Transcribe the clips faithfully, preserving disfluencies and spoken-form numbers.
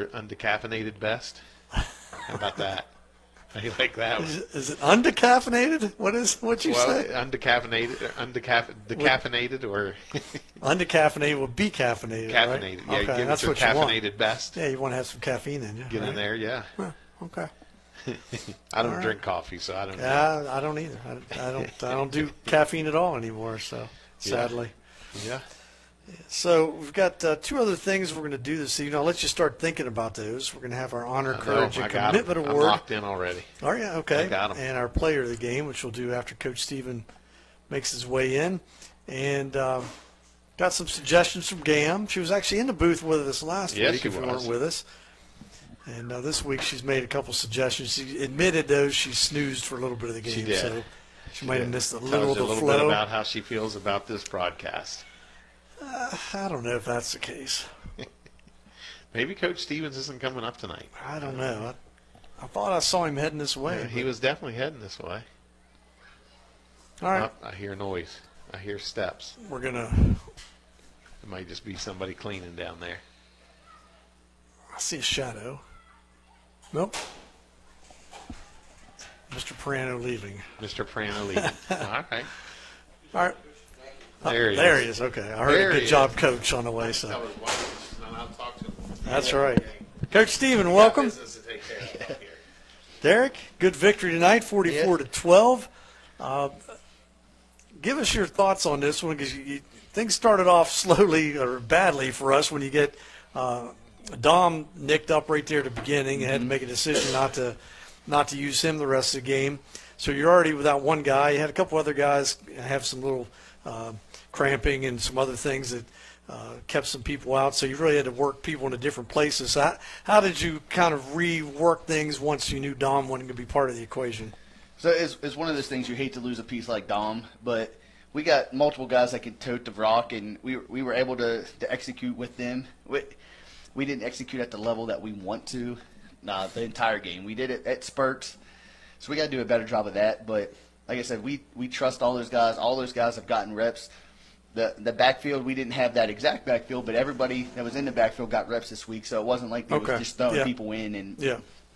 your undecaffeinated best? How about that? How do you like that one? Is, is it undecaffeinated? What is what you well, say? Undecaffeinated, or undecaff- decaffeinated, or Undecaffeinated will be caffeinated, caffeinated. right? Yeah, okay, give that's it your what you want. caffeinated best. Yeah, you want to have some caffeine in you. Get right? in there, yeah. Huh, okay. I don't All right. drink coffee, so I don't know. Yeah, I don't either. I, I don't. I don't do caffeine at all anymore. So sadly. Yeah. So we've got uh, two other things we're going to do this evening. I'll let you start thinking about those. We're going to have our Honor, I know, Courage, I and got 'em. Commitment I'm Award. locked in already. Oh, yeah, okay. I got 'em. And our Player of the Game, which we'll do after Coach Stephen makes his way in. And um, got some suggestions from Gam. She was actually in the booth with us last Yes, week she if you was. weren't with us. And uh, this week she's made a couple suggestions. She admitted, though, she snoozed for a little bit of the game. She did. So she might have missed a Tells little you of the a little flow. bit about how she feels about this broadcast. Uh, I don't know if that's the case. Maybe Coach Stevens isn't coming up tonight. I don't know. I, I thought I saw him heading this way. Yeah, he was definitely heading this way. All right. Oh, I hear noise. I hear steps. We're going to It might just be somebody cleaning down there. I see a shadow. Nope. Mister Prano leaving. Mister Prano leaving. All right. All right. There he there is. he is. Okay. I heard There a good he job, is. Coach, on the way. So That was wonderful. And I'll talk to him. that's Yeah. right. Coach Stephen, welcome. Business to take care of up here. Derek, good victory tonight, forty-four to twelve. Uh, give us your thoughts on this one because you, you, things started off slowly or badly for us when you get uh, Dom nicked up right there at the beginning. You had to make a decision not to not to use him the rest of the game. So you're already without one guy. You had a couple other guys have some little uh, cramping and some other things that uh, kept some people out. So you really had to work people into different places. So how, how did you kind of rework things once you knew Dom wasn't going to be part of the equation? So it's, it's one of those things you hate to lose a piece like Dom, but we got multiple guys that could tote the rock, and we we were able to, to execute with them. We, we didn't execute at the level that we want to, nah, the entire game. We did it at spurts, so we got to do a better job of that. But like I said, we, we trust all those guys. All those guys have gotten reps. The the backfield, we didn't have that exact backfield, but everybody that was in the backfield got reps this week, so it wasn't like they Okay. was just throwing Yeah. people in. And Yeah.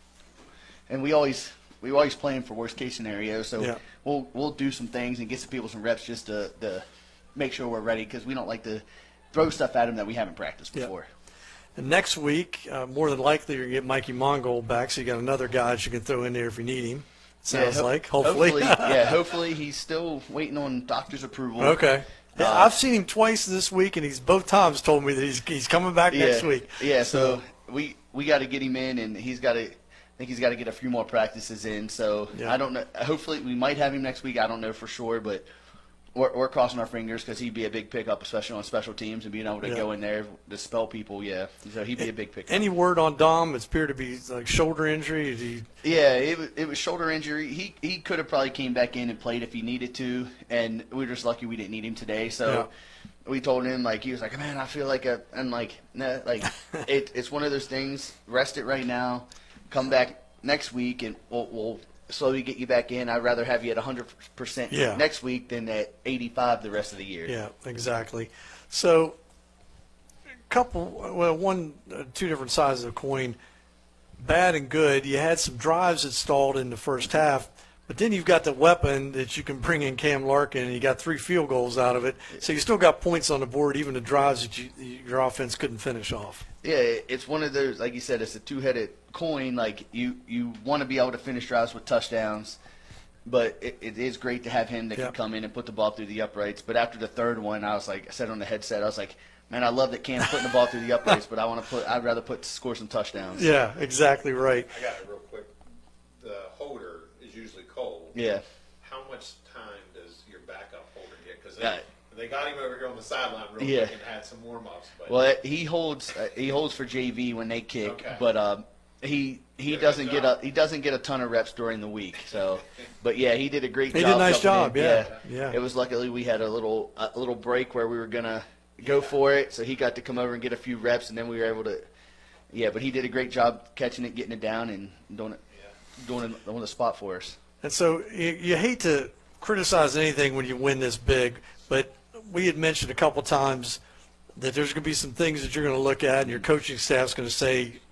and we always we always plan for worst case scenario. So Yeah. we'll we'll do some things and get some people some reps just to, to make sure we're ready because we don't like to throw stuff at them that we haven't practiced Yeah. before. And next week, uh, more than likely, you're going to get Mikey Mongold back, so you got another guy that you can throw in there if you need him. Sounds Yeah, ho- like, hopefully. yeah, hopefully he's still waiting on doctor's approval. Okay. Yeah, Uh, I've seen him twice this week, and he's both times told me that he's he's coming back Yeah, next week. Yeah, so, we we got to get him in, and he's got to. I think he's got to get a few more practices in. So Yeah. I don't know. Hopefully we might have him next week. I don't know for sure, but we're, we're crossing our fingers because he'd be a big pickup, especially on special teams and being able to Yeah. go in there to spell people. Yeah, so he'd be a big pickup. Any word on Dom? It appeared to be like shoulder injury. Did he, Yeah, it was, it was shoulder injury. He he could have probably came back in and played if he needed to, and we were just lucky we didn't need him today. So Yeah. we told him like he was like, man, I feel like a and like nah, like it, it's one of those things. Rest it right now, come back next week, and we'll, we'll slowly get you back in. I'd rather have you at one hundred percent Yeah. next week than at eighty-five the rest of the year. yeah, exactly. So, couple, well, one, uh, two different sides of the coin. Bad and good. You had some drives installed in the first half, but then you've got the weapon that you can bring in Cam Larkin, and you got three field goals out of it. So you still got points on the board, even the drives that you, your offense couldn't finish off. Yeah, it's one of those, like you said, it's a two-headed coin. Like, you, you want to be able to finish drives with touchdowns, but it, it is great to have him that Yeah. can come in and put the ball through the uprights. But after the third one, I was like, I said on the headset, I was like, man, I love that Cam's putting the ball through the uprights, but I want to put, I'd rather put score some touchdowns. Yeah, exactly right. I got it real quick. The holder is usually cold. Yeah. How much time does your backup holder get? Because Uh, they, they got him over here on the sideline real Yeah. quick and had some warm-ups. But Well, he holds uh, he holds for J V when they kick, Okay. but um, he he Did a doesn't good get job. a he doesn't get a ton of reps during the week. So, but yeah, he did a great He job. did a nice jumping in. job, yeah, yeah. It was luckily we had a little a little break where we were gonna go for it, so he got to come over and get a few reps, and then we were able to. Yeah, but he did a great job catching it, getting it down, and doing it doing it on the spot for us. And so you, you hate to criticize anything when you win this big, but we had mentioned a couple times that there's going to be some things that you're going to look at and your coaching staff's going to say,